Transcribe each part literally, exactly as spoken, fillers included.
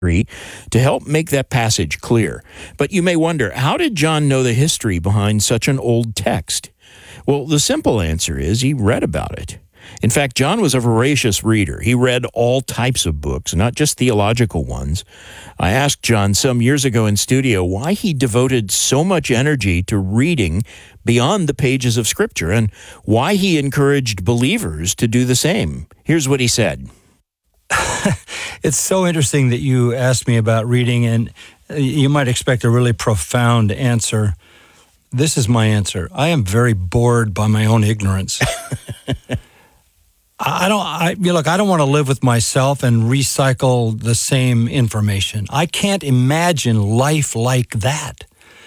to help make that passage clear. But you may wonder, how did John know the history behind such an old text? Well, the simple answer is he read about it. In fact, John was a voracious reader. He read all types of books, not just theological ones. I asked John some years ago in studio why he devoted so much energy to reading beyond the pages of Scripture and why he encouraged believers to do the same. Here's what he said. It's so interesting that you asked me about reading, and you might expect a really profound answer. This is my answer. I am very bored by my own ignorance. I don't, I, you know, look, I don't want to live with myself and recycle the same information. I can't imagine life like that.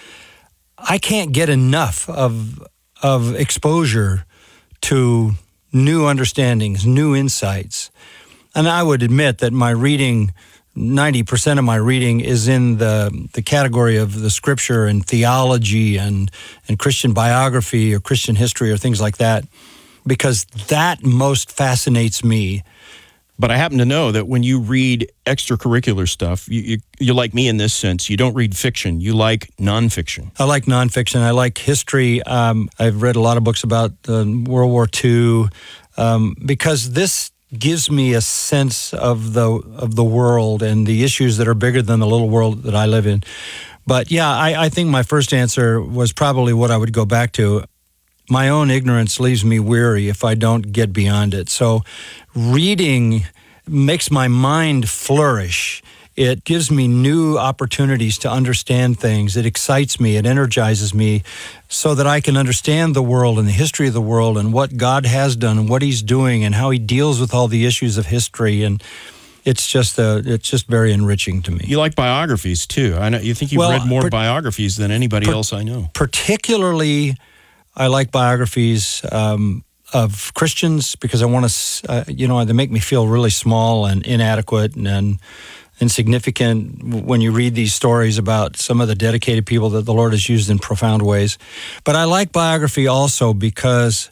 I can't get enough of, of exposure to new understandings, new insights. And I would admit that my reading, ninety percent of my reading is in the, the category of the Scripture and theology and, and Christian biography or Christian history or things like that, because that most fascinates me. But I happen to know that when you read extracurricular stuff, you, you, you're like me in this sense. You don't read fiction. You like nonfiction. I like nonfiction. I like history. Um, I've read a lot of books about uh, World War Two um, because this gives me a sense of the of the world and the issues that are bigger than the little world that I live in. But yeah, I, I think my first answer was probably what I would go back to. My own ignorance leaves me weary if I don't get beyond it. So reading makes my mind flourish. It gives me new opportunities to understand things. It excites me. It energizes me so that I can understand the world and the history of the world and what God has done and what He's doing and how He deals with all the issues of history. And it's just uh, it's just very enriching to me. You like biographies too. I know you think you've well, read more per- biographies than anybody per- else I know. Particularly, I like biographies um, of Christians because I want to, uh, you know, they make me feel really small and inadequate and, and insignificant when you read these stories about some of the dedicated people that the Lord has used in profound ways. But I like biography also because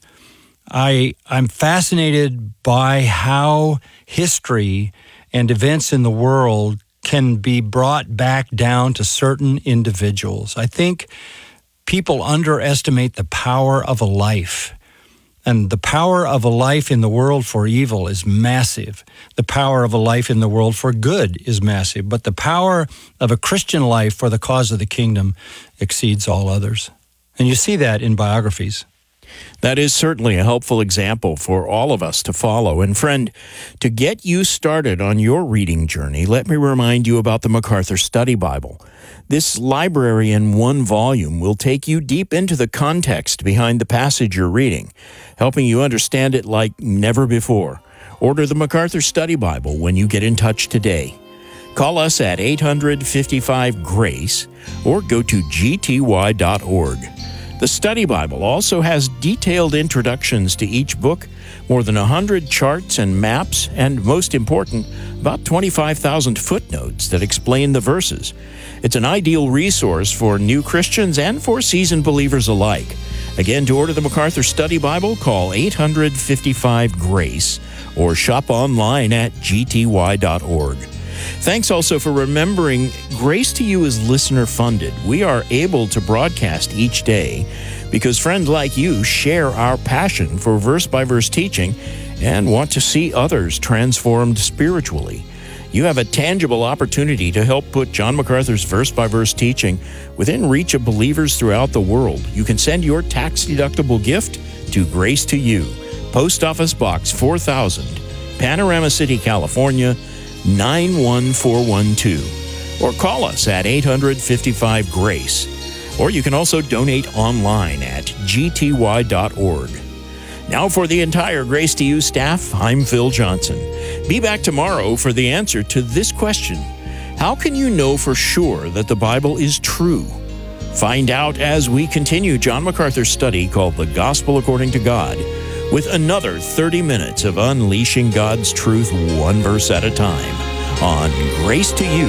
I, I'm fascinated by how history and events in the world can be brought back down to certain individuals. I think people underestimate the power of a life. And the power of a life in the world for evil is massive. The power of a life in the world for good is massive. But the power of a Christian life for the cause of the kingdom exceeds all others. And you see that in biographies. That is certainly a helpful example for all of us to follow. And friend, to get you started on your reading journey, let me remind you about the MacArthur Study Bible. This library in one volume will take you deep into the context behind the passage you're reading, helping you understand it like never before. Order the MacArthur Study Bible when you get in touch today. Call us at eight hundred, fifty-five, GRACE or go to g t y dot org. The Study Bible also has detailed introductions to each book, more than one hundred charts and maps, and most important, about twenty-five thousand footnotes that explain the verses. It's an ideal resource for new Christians and for seasoned believers alike. Again, to order the MacArthur Study Bible, call eight hundred, fifty-five, GRACE or shop online at g t y dot org. Thanks also for remembering Grace to You is listener-funded. We are able to broadcast each day because friends like you share our passion for verse-by-verse teaching and want to see others transformed spiritually. You have a tangible opportunity to help put John MacArthur's verse-by-verse teaching within reach of believers throughout the world. You can send your tax-deductible gift to Grace to You, Post Office Box four thousand, Panorama City, California, nine one four one two, or call us at eight hundred, fifty-five, GRACE. Or you can also donate online at g t y dot org. Now for the entire Grace to You staff, I'm Phil Johnson. Be back tomorrow for the answer to this question. How can you know for sure that the Bible is true? Find out as we continue John MacArthur's study called The Gospel According to God, with another thirty minutes of unleashing God's truth one verse at a time on Grace to You.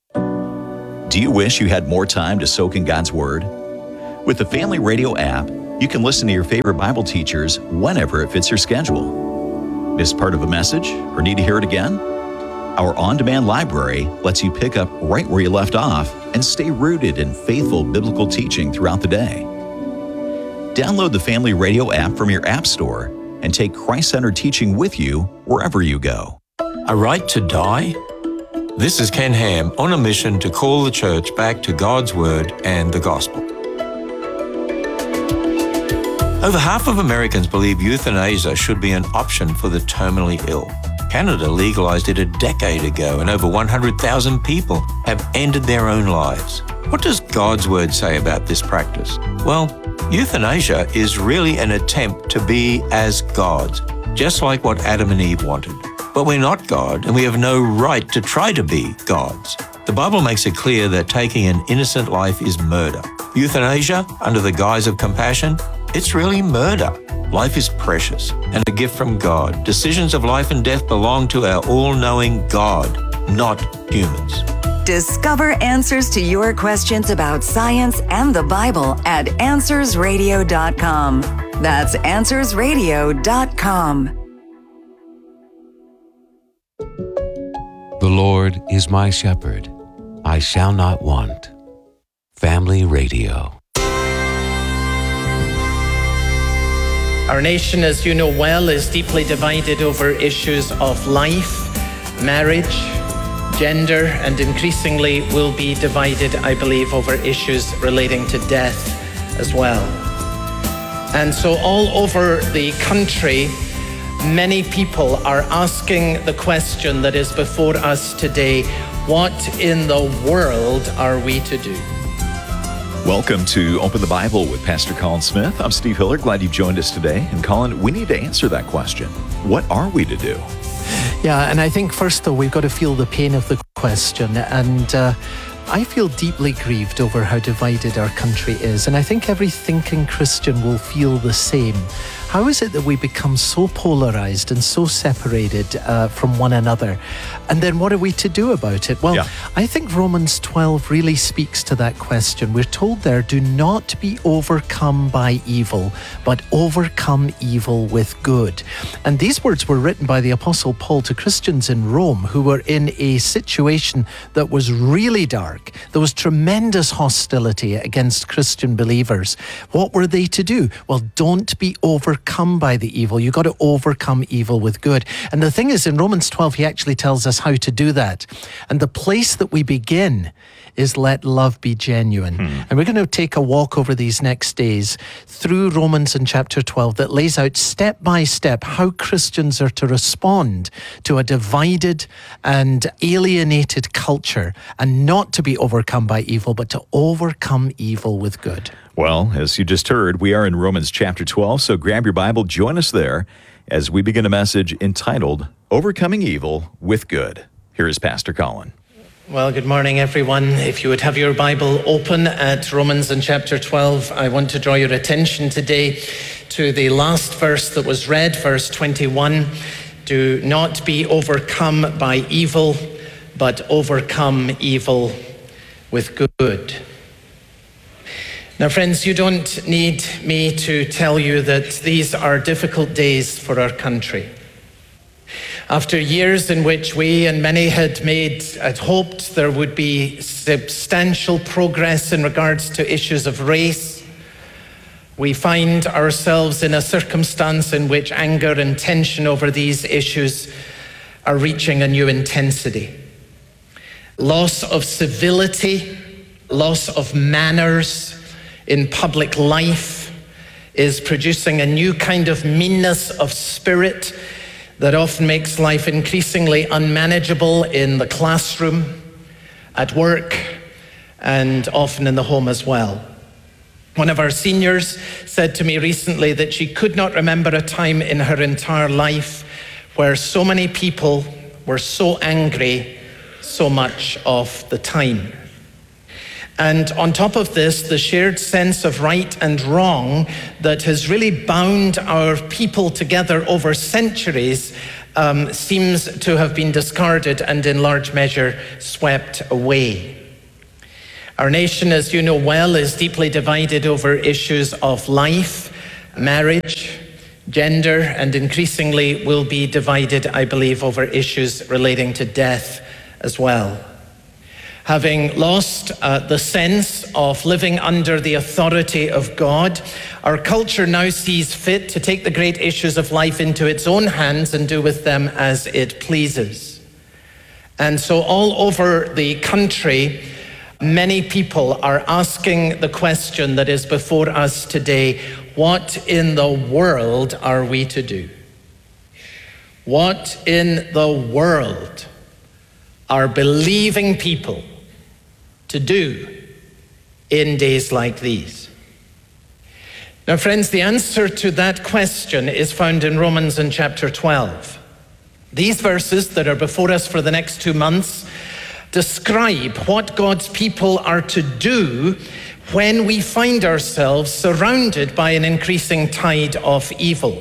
Do you wish you had more time to soak in God's Word? With the Family Radio app, You can listen to your favorite Bible teachers whenever it fits your schedule. Miss part of a message or need to hear it again? Our on-demand library lets you pick up right where you left off and stay rooted in faithful biblical teaching throughout the day. Download the Family Radio app from your app store and take Christ-centered teaching with you wherever you go. A right to die? This is Ken Ham on a mission to call the church back to God's Word and the Gospel. Over half of Americans believe euthanasia should be an option for the terminally ill. Canada legalized it a decade ago, and over one hundred thousand people have ended their own lives. What does God's Word say about this practice? Well, euthanasia is really an attempt to be as gods, just like what Adam and Eve wanted. But we're not God, and we have no right to try to be gods. The Bible makes it clear that taking an innocent life is murder. Euthanasia, under the guise of compassion, it's really murder. Life is precious and a gift from God. Decisions of life and death belong to our all-knowing God, not humans. Discover answers to your questions about science and the Bible at answers radio dot com. That's answers radio dot com. The Lord is my shepherd. I shall not want. Family Radio. Our nation, as you know well, is deeply divided over issues of life, marriage, gender, and increasingly will be divided, I believe, over issues relating to death as well. And so all over the country, many people are asking the question that is before us today: what in the world are we to do? Welcome to Open the Bible with Pastor Colin Smith. I'm Steve Hiller. Glad you've joined us today. And Colin, we need to answer that question. What are we to do? Yeah, and I think first, though, we've got to feel the pain of the question. And uh, I feel deeply grieved over how divided our country is. And I think every thinking Christian will feel the same. How is it that we become so polarized and so separated uh, from one another? And then what are we to do about it? Well, yeah. I think Romans twelve really speaks to that question. We're told there, do not be overcome by evil, but overcome evil with good. And these words were written by the Apostle Paul to Christians in Rome who were in a situation that was really dark. There was tremendous hostility against Christian believers. What were they to do? Well, don't be overcome by the evil. You've got to overcome evil with good. And the thing is, in Romans twelve, he actually tells us how to do that. And the place that we begin is let love be genuine. Hmm. And we're going to take a walk over these next days through Romans in chapter twelve that lays out step by step how Christians are to respond to a divided and alienated culture, and not to be overcome by evil, but to overcome evil with good. Well, as you just heard, we are in Romans chapter twelve, so grab your Bible, join us there as we begin a message entitled Overcoming Evil with Good. Here is Pastor Colin. Well, good morning, everyone. If you would have your Bible open at Romans in chapter twelve, I want to draw your attention today to the last verse that was read, verse twenty-one. Do not be overcome by evil, but overcome evil with good. Now, friends, you don't need me to tell you that these are difficult days for our country. After years in which we and many had made, had hoped there would be substantial progress in regards to issues of race, we find ourselves in a circumstance in which anger and tension over these issues are reaching a new intensity. Loss of civility, loss of manners in public life is producing a new kind of meanness of spirit that often makes life increasingly unmanageable in the classroom, at work, and often in the home as well. One of our seniors said to me recently that she could not remember a time in her entire life where so many people were so angry so much of the time. And on top of this, the shared sense of right and wrong that has really bound our people together over centuries um, seems to have been discarded and in large measure swept away. Our nation, as you know well, is deeply divided over issues of life, marriage, gender, and increasingly will be divided, I believe, over issues relating to death as well. Having lost uh, the sense of living under the authority of God, our culture now sees fit to take the great issues of life into its own hands and do with them as it pleases. And so all over the country, many people are asking the question that is before us today: what in the world are we to do? What in the world are believing people to do in days like these? Now, friends, the answer to that question is found in Romans in chapter twelve. These verses that are before us for the next two months describe what God's people are to do when we find ourselves surrounded by an increasing tide of evil.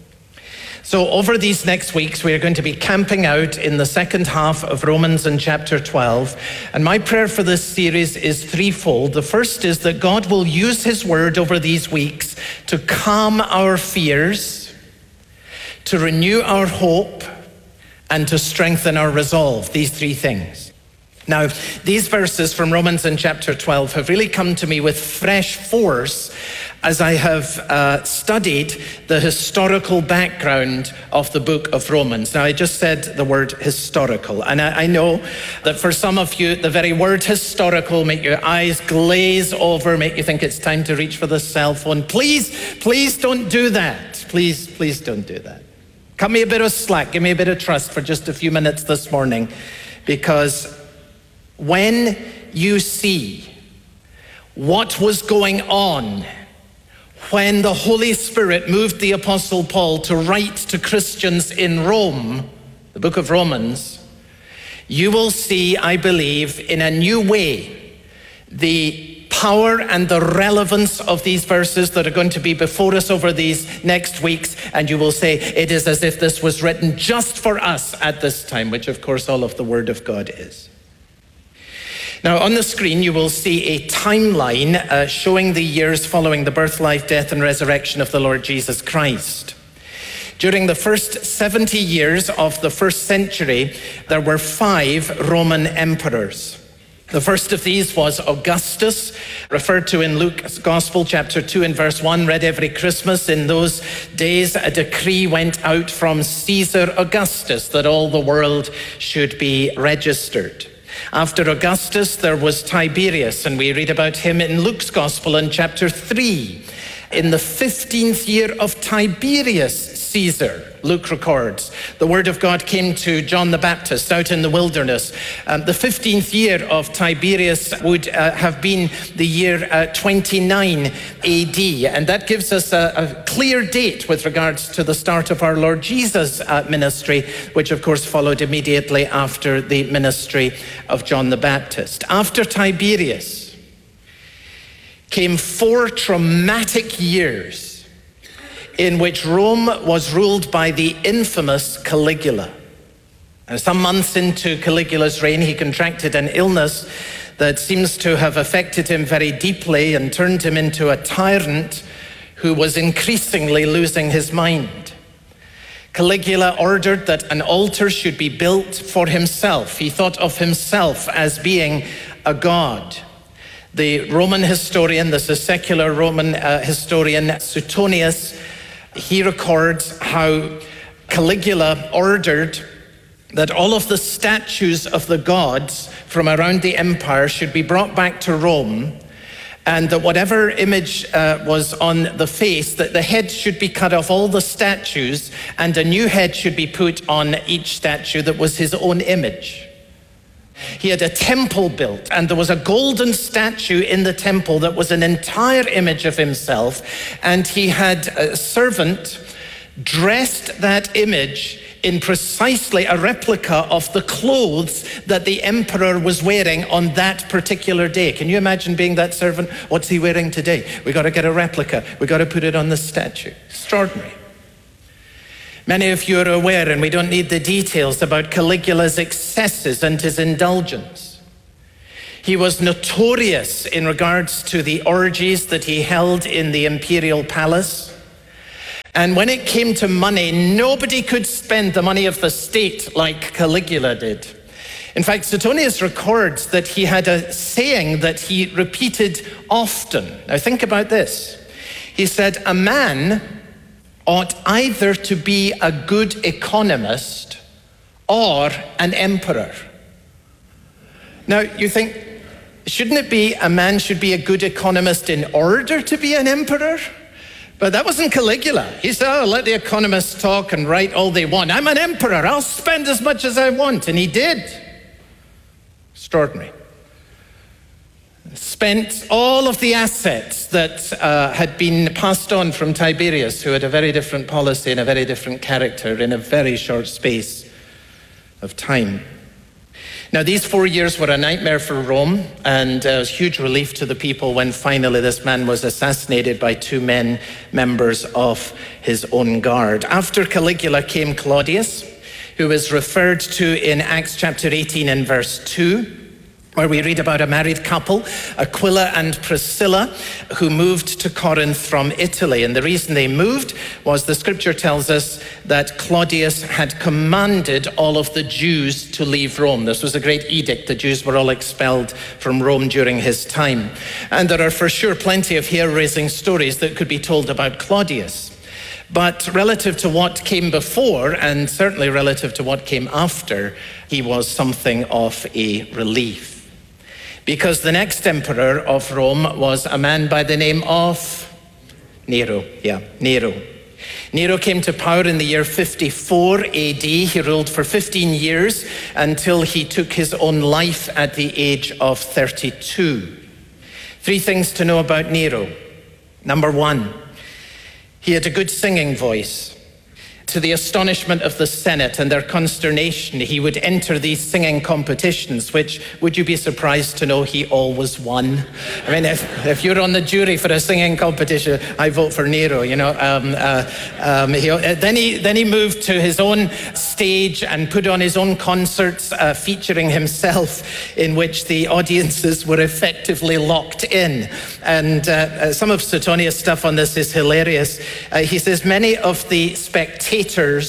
So over these next weeks, we are going to be camping out in the second half of Romans in chapter twelve. And my prayer for this series is threefold. The first is that God will use his word over these weeks to calm our fears, to renew our hope, and to strengthen our resolve. These three things. Now, these verses from Romans in chapter twelve have really come to me with fresh force as I have uh, studied the historical background of the book of Romans. Now, I just said the word historical, and I, I know that for some of you, the very word historical make your eyes glaze over, make you think it's time to reach for the cell phone. Please, please don't do that. Please, please don't do that. Cut me a bit of slack, give me a bit of trust for just a few minutes this morning, because when you see what was going on when the Holy Spirit moved the Apostle Paul to write to Christians in Rome, the book of Romans, you will see, I believe, in a new way, the power and the relevance of these verses that are going to be before us over these next weeks, and you will say it is as if this was written just for us at this time, which of course all of the Word of God is. Now, on the screen, you will see a timeline uh, showing the years following the birth, life, death, and resurrection of the Lord Jesus Christ. During the first seventy years of the first century, there were five Roman emperors. The first of these was Augustus, referred to in Luke's Gospel, chapter two and verse one, read every Christmas. In those days, a decree went out from Caesar Augustus that all the world should be registered. After Augustus, there was Tiberius, and we read about him in Luke's Gospel in chapter three. In the fifteenth year of Tiberius Caesar, Luke records, the word of God came to John the Baptist out in the wilderness. Um, the fifteenth year of Tiberius would uh, have been the year uh, twenty-nine A D, and that gives us a, a clear date with regards to the start of our Lord Jesus' uh, ministry, which of course followed immediately after the ministry of John the Baptist. After Tiberius came four traumatic years in which Rome was ruled by the infamous Caligula. And some months into Caligula's reign, he contracted an illness that seems to have affected him very deeply and turned him into a tyrant who was increasingly losing his mind. Caligula ordered that an altar should be built for himself. He thought of himself as being a god. The Roman historian, this is secular Roman uh, historian Suetonius, he records how Caligula ordered that all of the statues of the gods from around the empire should be brought back to Rome, and that whatever image uh, was on the face, that the head should be cut off all the statues, and a new head should be put on each statue that was his own image. He had a temple built, and there was a golden statue in the temple that was an entire image of himself, and he had a servant dressed that image in precisely a replica of the clothes that the emperor was wearing on that particular day. Can you imagine being that servant? What's he wearing today? We got to get a replica. We got to put it on the statue. Extraordinary. Many of you are aware, and we don't need the details, about Caligula's excesses and his indulgence. He was notorious in regards to the orgies that he held in the imperial palace. And when it came to money, nobody could spend the money of the state like Caligula did. In fact, Suetonius records that he had a saying that he repeated often. Now think about this. He said, a man ought either to be a good economist or an emperor. Now you think, shouldn't it be a man should be a good economist in order to be an emperor? But that wasn't Caligula. He said, oh, let the economists talk and write all they want. I'm an emperor. I'll spend as much as I want. And he did. Extraordinary. Spent all of the assets that uh, had been passed on from Tiberius, who had a very different policy and a very different character in a very short space of time. Now, these four years were a nightmare for Rome, and uh, it was huge relief to the people when finally this man was assassinated by two men, members of his own guard. After Caligula came Claudius, who is referred to in Acts chapter eighteen and verse two, where we read about a married couple, Aquila and Priscilla, who moved to Corinth from Italy. And the reason they moved was the scripture tells us that Claudius had commanded all of the Jews to leave Rome. This was a great edict. The Jews were all expelled from Rome during his time. And there are for sure plenty of hair-raising stories that could be told about Claudius. But relative to what came before, and certainly relative to what came after, he was something of a relief. Because the next emperor of Rome was a man by the name of Nero. Yeah, Nero. Nero came to power in the year fifty-four A D. He ruled for fifteen years until he took his own life at the age of thirty-two. Three things to know about Nero. Number one, he had a good singing voice. To the astonishment of the Senate and their consternation, he would enter these singing competitions, which, would you be surprised to know, he always won? I mean, if, if you're on the jury for a singing competition, I vote for Nero, you know. Um, uh, um, he, uh, then, he, then he moved to his own stage and put on his own concerts uh, featuring himself, in which the audiences were effectively locked in. And uh, uh, some of Suetonius' stuff on this is hilarious. Uh, he says, many of the spectators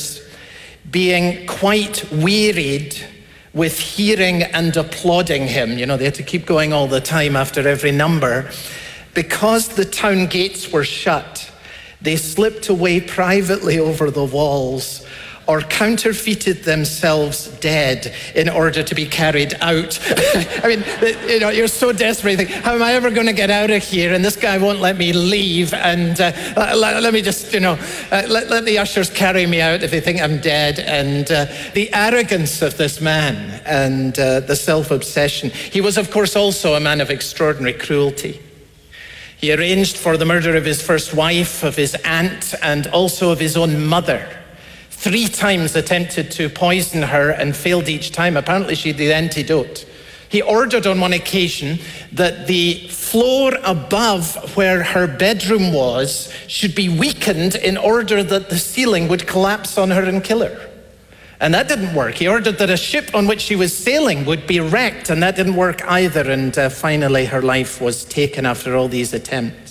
being quite wearied with hearing and applauding him. You know, they had to keep going all the time after every number. Because the town gates were shut, they slipped away privately over the walls or counterfeited themselves dead in order to be carried out. I mean, you know, you're so desperate. You think, how am I ever going to get out of here? And this guy won't let me leave. And uh, let, let me just, you know, uh, let, let the ushers carry me out if they think I'm dead. And uh, the arrogance of this man and uh, the self-obsession. He was, of course, also a man of extraordinary cruelty. He arranged for the murder of his first wife, of his aunt, and also of his own mother. Three times attempted to poison her and failed each time. Apparently she had the antidote. He ordered on one occasion that the floor above where her bedroom was should be weakened in order that the ceiling would collapse on her and kill her. And that didn't work. He ordered that a ship on which she was sailing would be wrecked, and that didn't work either. And uh, finally her life was taken after all these attempts.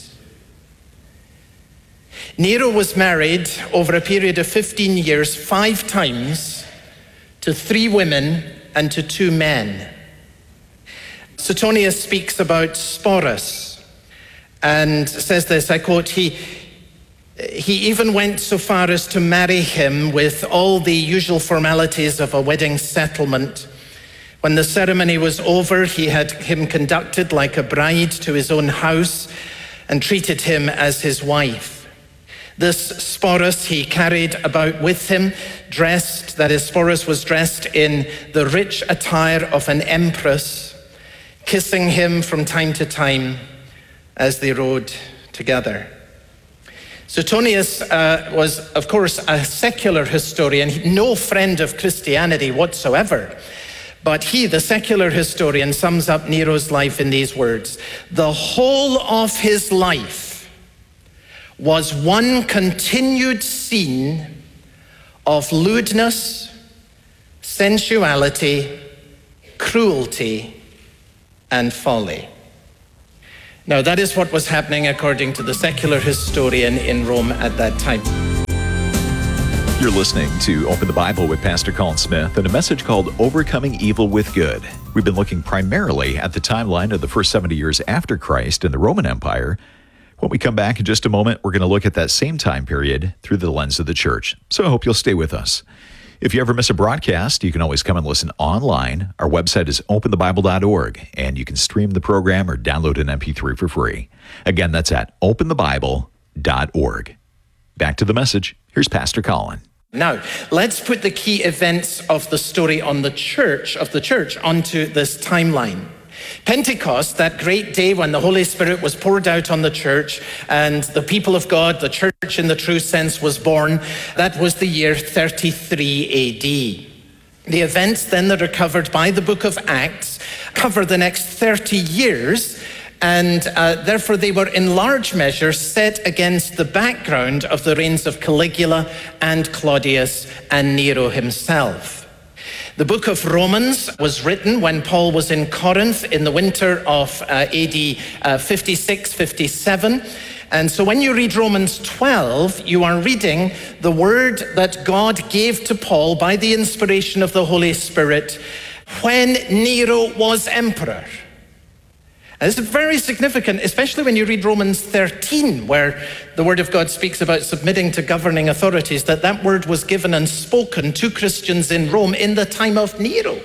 Nero was married over a period of fifteen years, five times, to three women and to two men. Suetonius speaks about Sporus and says this, I quote, he, he even went so far as to marry him with all the usual formalities of a wedding settlement. When the ceremony was over, he had him conducted like a bride to his own house and treated him as his wife. This Sporus he carried about with him, dressed, that is, Sporus was dressed in the rich attire of an empress, kissing him from time to time as they rode together. Suetonius uh, was, of course, a secular historian, no friend of Christianity whatsoever. But he, the secular historian, sums up Nero's life in these words: the whole of his life was one continued scene of lewdness, sensuality, cruelty, and folly. Now, that is what was happening according to the secular historian in Rome at that time. You're listening to Open the Bible with Pastor Colin Smith and a message called Overcoming Evil with Good. We've been looking primarily at the timeline of the first seventy years after Christ in the Roman Empire. When we come back in just a moment, we're going to look at that same time period through the lens of the church. So I hope you'll stay with us. If you ever miss a broadcast, you can always come and listen online. Our website is open the bible dot org, and you can stream the program or download an M P three for free. Again, that's at open the bible dot org. Back to the message. Here's Pastor Colin. Now, let's put the key events of the story on the church, of the church, onto this timeline. Pentecost, that great day when the Holy Spirit was poured out on the church and the people of God, the church in the true sense, was born, that was the year thirty-three A D. The events then that are covered by the book of Acts cover the next thirty years, and uh, therefore they were in large measure set against the background of the reigns of Caligula and Claudius and Nero himself. The book of Romans was written when Paul was in Corinth in the winter of uh, A D uh, fifty-six fifty-seven. And so when you read Romans twelve, you are reading the word that God gave to Paul by the inspiration of the Holy Spirit when Nero was emperor. And this is very significant, especially when you read Romans thirteen, where the Word of God speaks about submitting to governing authorities, that that word was given and spoken to Christians in Rome in the time of Nero.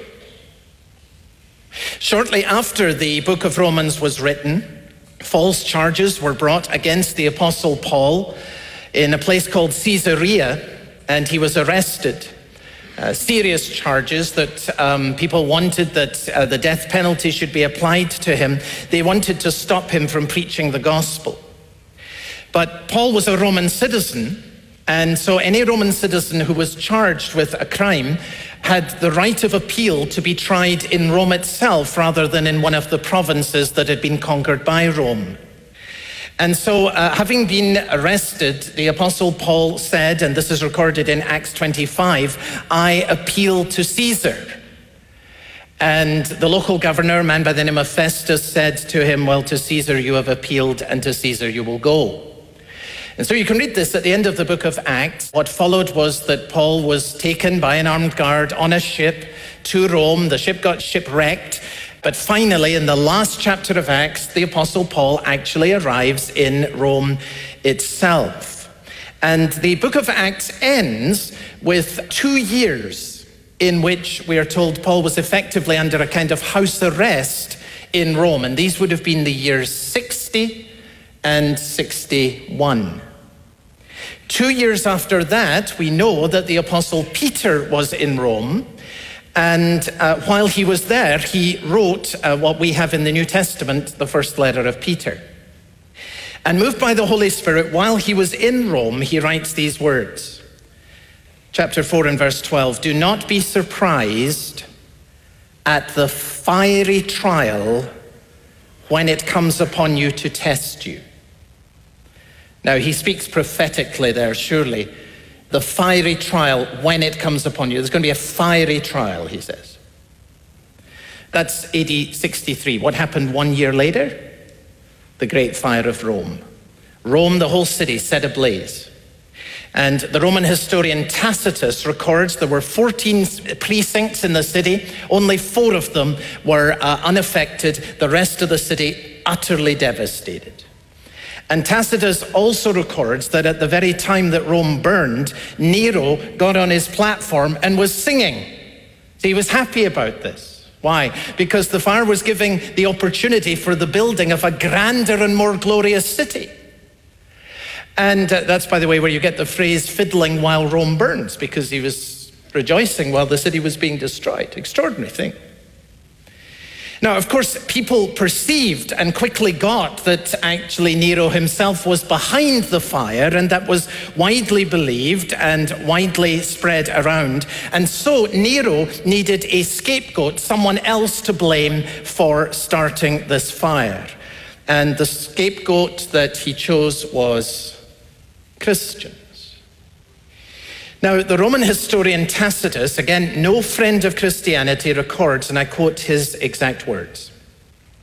Shortly after the book of Romans was written, false charges were brought against the Apostle Paul in a place called Caesarea, and he was arrested. Uh, serious charges that um, people wanted that uh, the death penalty should be applied to him. They wanted to stop him from preaching the gospel. But Paul was a Roman citizen, and so any Roman citizen who was charged with a crime had the right of appeal to be tried in Rome itself rather than in one of the provinces that had been conquered by Rome. And so, uh, having been arrested, the Apostle Paul said, and this is recorded in Acts twenty-five, I appeal to Caesar. And the local governor, a man by the name of Festus, said to him, well, to Caesar you have appealed, and to Caesar you will go. And so you can read this at the end of the book of Acts. What followed was that Paul was taken by an armed guard on a ship to Rome. The ship got shipwrecked. But finally, in the last chapter of Acts, the Apostle Paul actually arrives in Rome itself. And the book of Acts ends with two years in which we are told Paul was effectively under a kind of house arrest in Rome. And these would have been the years sixty and sixty-one. Two years after that, we know that the Apostle Peter was in Rome. And uh, while he was there, he wrote uh, what we have in the New Testament, the first letter of Peter. And moved by the Holy Spirit, while he was in Rome, he writes these words. Chapter four and verse twelve, do not be surprised at the fiery trial when it comes upon you to test you. Now, he speaks prophetically there, surely. The fiery trial when it comes upon you. There's going to be a fiery trial, he says. That's A D sixty-three. What happened one year later? The Great Fire of Rome. Rome, the whole city, set ablaze. And the Roman historian Tacitus records there were fourteen precincts in the city. Only four of them were uh, unaffected. The rest of the city utterly devastated. And Tacitus also records that at the very time that Rome burned, Nero got on his platform and was singing. So he was happy about this. Why? Because the fire was giving the opportunity for the building of a grander and more glorious city. And uh, that's, by the way, where you get the phrase fiddling while Rome burns, because he was rejoicing while the city was being destroyed. Extraordinary thing. Now, of course, people perceived and quickly got that actually Nero himself was behind the fire, and that was widely believed and widely spread around. And so Nero needed a scapegoat, someone else to blame for starting this fire. And the scapegoat that he chose was Christians. Now, the Roman historian Tacitus, again, no friend of Christianity, records, and I quote his exact words.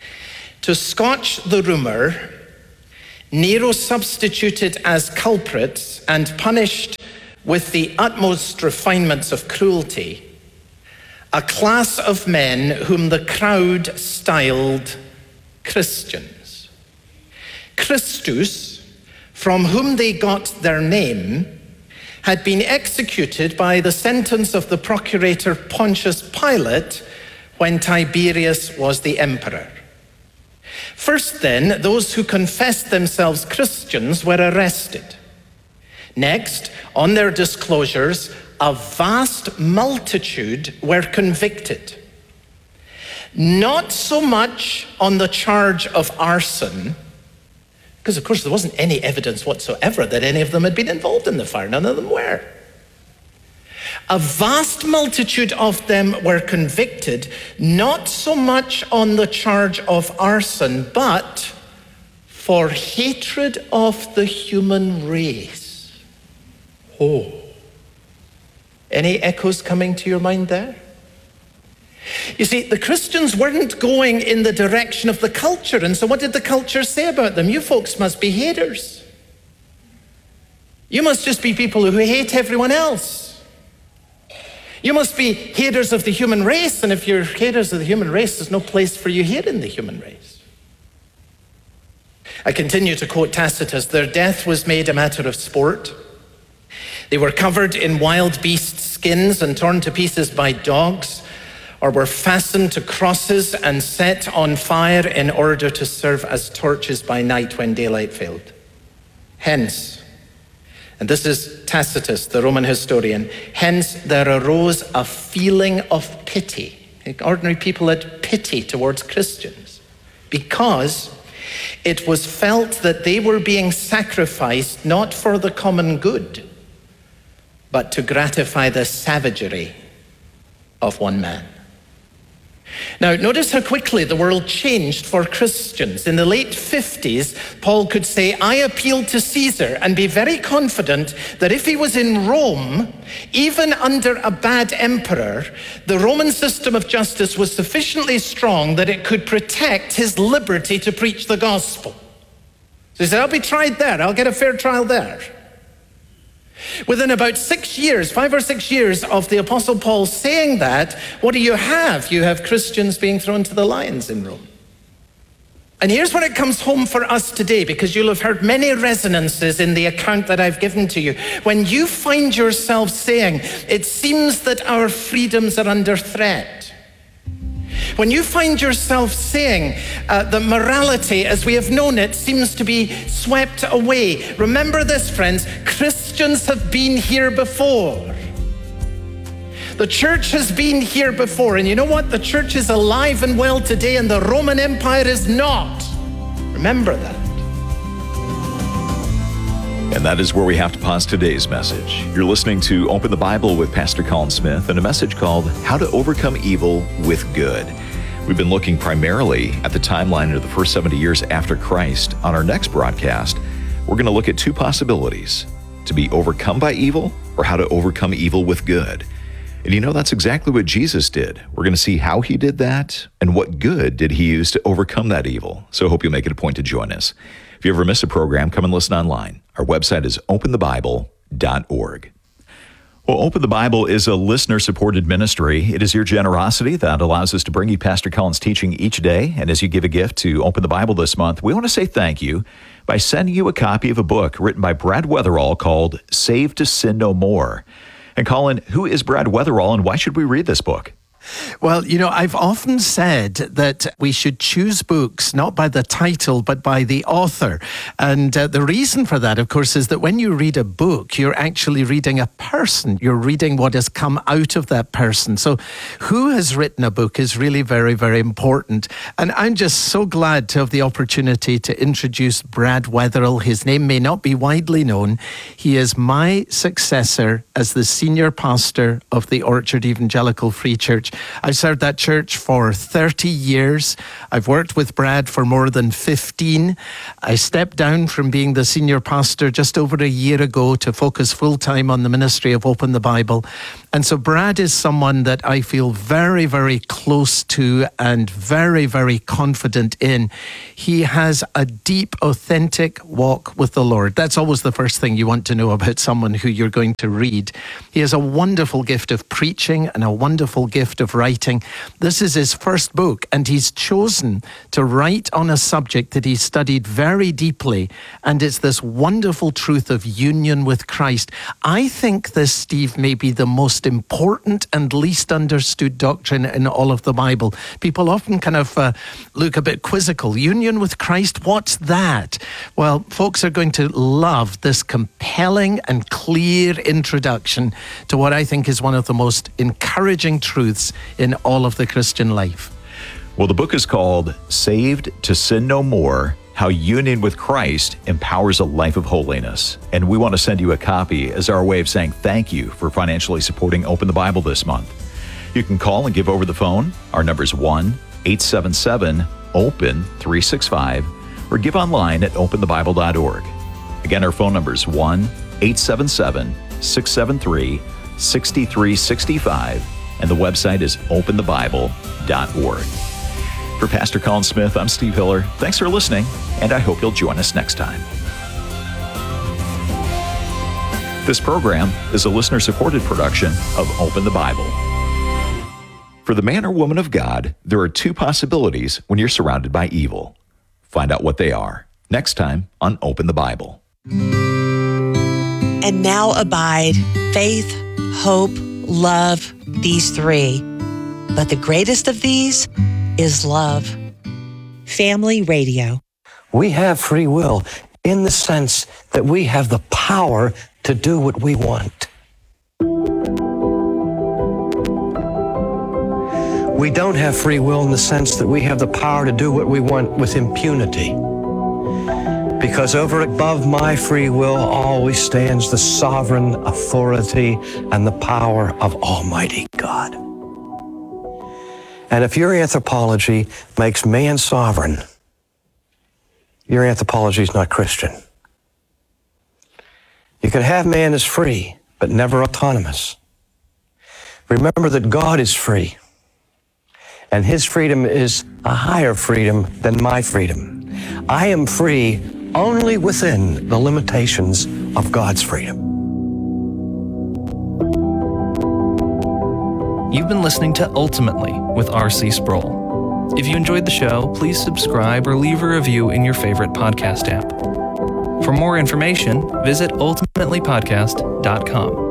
To scotch the rumour, Nero substituted as culprits and punished with the utmost refinements of cruelty a class of men whom the crowd styled Christians. Christus, from whom they got their name, had been executed by the sentence of the procurator Pontius Pilate when Tiberius was the emperor. First then, those who confessed themselves Christians were arrested. Next, on their disclosures, a vast multitude were convicted. Not so much on the charge of arson, because of course there wasn't any evidence whatsoever that any of them had been involved in the fire. None of them were. A vast multitude of them were convicted, not so much on the charge of arson, but for hatred of the human race. Oh. Any echoes coming to your mind there? You see, the Christians weren't going in the direction of the culture, and so what did the culture say about them? You folks must be haters. You must just be people who hate everyone else. You must be haters of the human race, and if you're haters of the human race, there's no place for you here in the human race. I continue to quote Tacitus, their death was made a matter of sport. They were covered in wild beast skins and torn to pieces by dogs, or were fastened to crosses and set on fire in order to serve as torches by night when daylight failed. Hence, and this is Tacitus, the Roman historian, hence there arose a feeling of pity. Ordinary people had pity towards Christians because it was felt that they were being sacrificed not for the common good, but to gratify the savagery of one man. Now, notice how quickly the world changed for Christians. In the late fifties, Paul could say, I appeal to Caesar, and be very confident that if he was in Rome, even under a bad emperor, the Roman system of justice was sufficiently strong that it could protect his liberty to preach the gospel. So he said, I'll be tried there. I'll get a fair trial there. Within about six years, five or six years of the Apostle Paul saying that, what do you have? You have Christians being thrown to the lions in Rome. And here's where it comes home for us today, because you'll have heard many resonances in the account that I've given to you. When you find yourself saying, it seems that our freedoms are under threat. When you find yourself saying uh, that morality as we have known it seems to be swept away, remember this, friends, Christians have been here before. The church has been here before, and you know what? The church is alive and well today, and the Roman Empire is not. Remember that. And that is where we have to pause today's message. You're listening to Open the Bible with Pastor Colin Smith and a message called How to Overcome Evil with Good. We've been looking primarily at the timeline of the first seventy years after Christ. On our next broadcast, we're going to look at two possibilities: to be overcome by evil or how to overcome evil with good. And you know, that's exactly what Jesus did. We're going to see how he did that and what good did he use to overcome that evil. So I hope you'll make it a point to join us. If you ever miss a program, come and listen online. Our website is open the bible dot org. Well, Open the Bible is a listener-supported ministry. It is your generosity that allows us to bring you Pastor Colin's teaching each day. And as you give a gift to Open the Bible this month, we want to say thank you by sending you a copy of a book written by Brad Weatherall called Saved to Sin No More. And Colin, who is Brad Weatherall, and why should we read this book? Well, you know, I've often said that we should choose books not by the title, but by the author. And uh, the reason for that, of course, is that when you read a book, you're actually reading a person. You're reading what has come out of that person. So who has written a book is really very, very important. And I'm just so glad to have the opportunity to introduce Brad Weatherall. His name may not be widely known. He is my successor as the senior pastor of the Orchard Evangelical Free Church. I've served that church for thirty years. I've worked with Brad for more than fifteen. I stepped down from being the senior pastor just over a year ago to focus full-time on the ministry of Open the Bible. And so Brad is someone that I feel very, very close to and very, very confident in. He has a deep, authentic walk with the Lord. That's always the first thing you want to know about someone who you're going to read. He has a wonderful gift of preaching and a wonderful gift of writing. This is his first book, and he's chosen to write on a subject that he studied very deeply, and it's this wonderful truth of union with Christ. I think this, Steve, may be the most important and least understood doctrine in all of the Bible. People often kind of uh, look a bit quizzical. Union with Christ, what's that? Well, folks are going to love this compelling and clear introduction to what I think is one of the most encouraging truths in all of the Christian life. Well, the book is called Saved to Sin No More: How Union with Christ Empowers a Life of Holiness. And we want to send you a copy as our way of saying thank you for financially supporting Open the Bible this month. You can call and give over the phone. Our number is one eight seven seven open three six five, or give online at open the bible dot org. Again, our phone number is one eight seven seven six seven three six three six five, and the website is open the bible dot org. For Pastor Colin Smith, I'm Steve Hiller. Thanks for listening, and I hope you'll join us next time. This program is a listener-supported production of Open the Bible. For the man or woman of God, there are two possibilities when you're surrounded by evil. Find out what they are next time on Open the Bible. And now abide faith, hope, love, these three. But the greatest of these is love. Family Radio. We have free will in the sense that we have the power to do what we want. We don't have free will in the sense that we have the power to do what we want with impunity. Because over above my free will always stands the sovereign authority and the power of Almighty God. And if your anthropology makes man sovereign, your anthropology is not Christian. You can have man as free, but never autonomous. Remember that God is free, and his freedom is a higher freedom than my freedom. I am free only within the limitations of God's freedom. You've been listening to Ultimately with R C Sproul. If you enjoyed the show, please subscribe or leave a review in your favorite podcast app. For more information, visit ultimately podcast dot com.